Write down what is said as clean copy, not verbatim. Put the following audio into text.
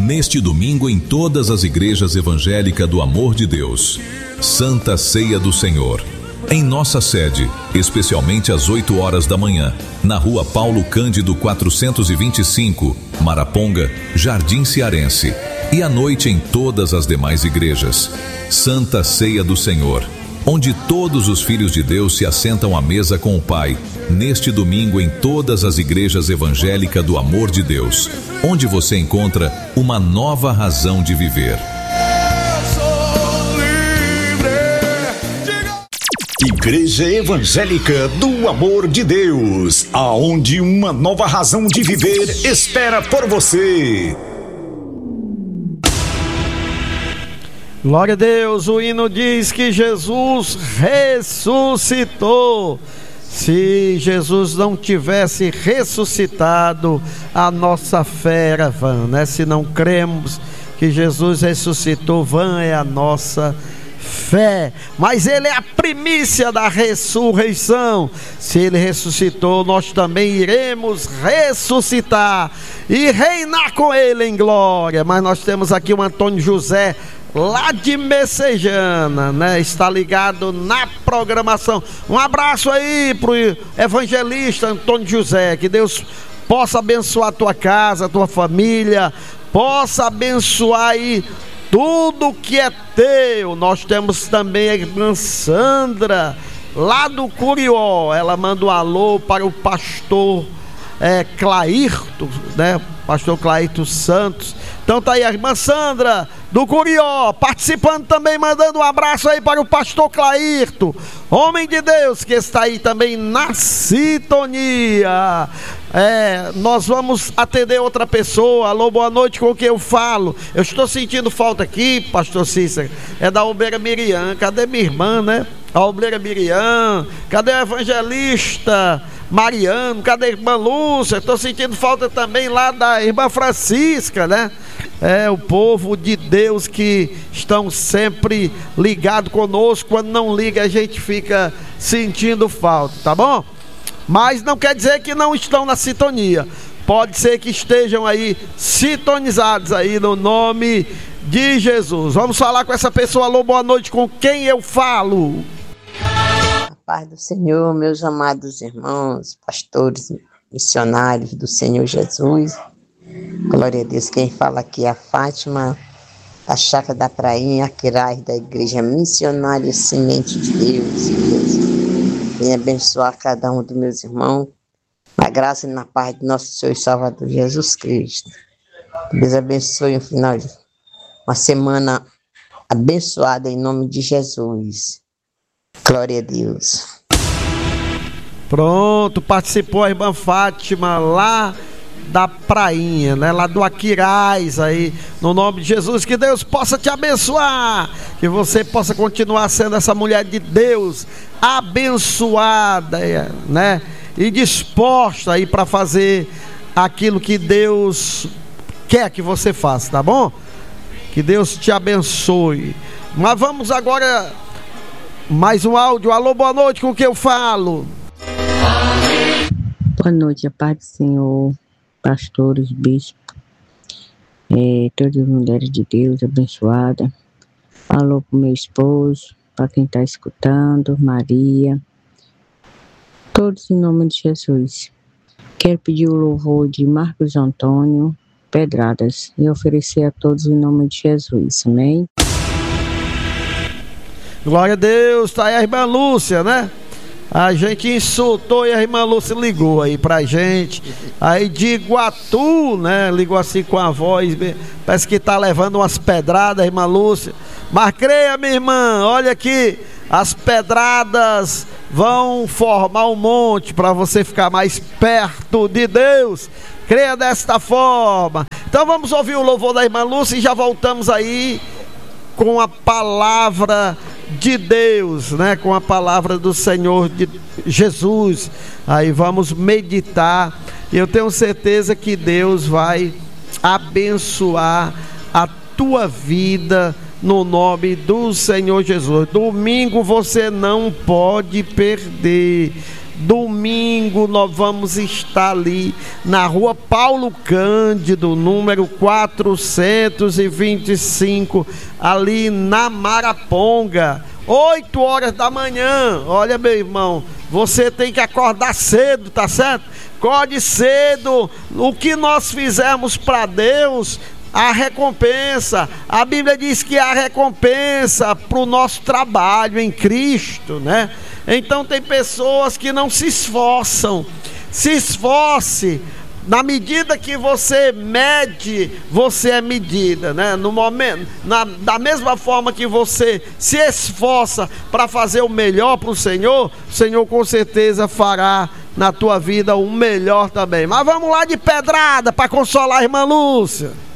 neste domingo em todas as igrejas evangélicas do Amor de Deus. Santa Ceia do Senhor. Em nossa sede, especialmente às 8 horas da manhã, na Rua Paulo Cândido 425, Maraponga, Jardim Cearense. E à noite em todas as demais igrejas. Santa Ceia do Senhor, onde todos os filhos de Deus se assentam à mesa com o Pai, neste domingo em todas as igrejas evangélicas do Amor de Deus, onde você encontra uma nova razão de viver. Igreja Evangélica do Amor de Deus, aonde uma nova razão de viver espera por você. Glória a Deus, o hino diz que Jesus ressuscitou. Se Jesus não tivesse ressuscitado, a nossa fé era vã, né? Se não cremos que Jesus ressuscitou, vã é a nossa fé. Mas Ele é a primícia da ressurreição. Se Ele ressuscitou, nós também iremos ressuscitar e reinar com Ele em glória. Mas nós temos aqui o Antônio José, lá de Messejana, né? Está ligado na programação. Um abraço aí pro evangelista Antônio José. Que Deus possa abençoar a tua casa, a tua família, possa abençoar aí tudo que é teu. Nós temos também a irmã Sandra, lá do Curió. Ela manda um alô para o pastor Clairto, né? Pastor Clairto Santos. Então tá aí a irmã Sandra do Curió participando também, mandando um abraço aí para o pastor Clairto, homem de Deus, que está aí também na sintonia. Nós vamos atender outra pessoa. Alô, boa noite, com quem eu falo? Eu estou sentindo falta aqui, pastor Cícero, da obreira Miriam. Cadê minha irmã, né? A obreira Miriam. Cadê o evangelista Mariano? Cadê a irmã Lúcia? Estou sentindo falta também lá da irmã Francisca, né? O povo de Deus que estão sempre ligados conosco. Quando não liga, a gente fica sentindo falta, tá bom? Mas não quer dizer que não estão na sintonia. Pode ser que estejam aí sintonizados aí no nome de Jesus. Vamos falar com essa pessoa. Alô, boa noite, com quem eu falo? A paz do Senhor, meus amados irmãos, pastores, missionários do Senhor Jesus. Glória a Deus. Quem fala aqui é a Fátima, da Chácara da Prainha, Aquiraz, da Igreja Missionária Semente de Deus. Venha abençoar cada um dos meus irmãos, na graça e na paz de nosso Senhor e Salvador Jesus Cristo. Deus abençoe o final de uma semana abençoada em nome de Jesus. Glória a Deus. Pronto, participou a irmã Fátima lá da Prainha, né? Lá do Aquiraz aí, no nome de Jesus. Que Deus possa te abençoar, que você possa continuar sendo essa mulher de Deus abençoada, né? E disposta aí para fazer aquilo que Deus quer que você faça, tá bom? Que Deus te abençoe. Mas vamos agora mais um áudio. Alô, boa noite, com quem eu falo? Boa noite, a paz do Senhor, pastores, bispos, todas as mulheres de Deus abençoadas. Alô pro meu esposo, para quem está escutando, Maria, todos em nome de Jesus. Quero pedir o louvor de Marcos Antônio Pedradas e oferecer a todos em nome de Jesus, amém? Glória a Deus. Tá aí a irmã Lúcia, né? A gente insultou e a irmã Lúcia ligou aí pra gente, aí de Iguatu, né? Ligou assim com a voz, parece que tá levando umas pedradas, a irmã Lúcia. Mas creia, minha irmã, olha aqui, as pedradas vão formar um monte para você ficar mais perto de Deus. Creia desta forma. Então vamos ouvir o louvor da irmã Lúcia e já voltamos aí com a palavra de Deus, né? Com a palavra do Senhor de Jesus. Aí vamos meditar. E eu tenho certeza que Deus vai abençoar a tua vida no nome do Senhor Jesus. Domingo você não pode perder. Domingo nós vamos estar ali na rua Paulo Cândido, número 425, ali na Maraponga, 8 horas da manhã. Olha, meu irmão, você tem que acordar cedo, tá certo? Acorde cedo. O que nós fizermos para Deus, a recompensa, a Bíblia diz que há recompensa para o nosso trabalho em Cristo, né? Então tem pessoas que não se esforçam. Se esforce. Na medida que você mede, você é medida, né? No momento, da mesma forma que você se esforça para fazer o melhor para o Senhor com certeza fará na tua vida o melhor também. Mas vamos lá de pedrada para consolar a irmã Lúcia.